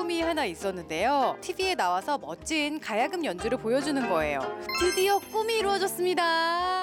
꿈이 하나 있었는데요. TV에 나와서 멋진 가야금 연주를 보여주는 거예요. 드디어 꿈이 이루어졌습니다.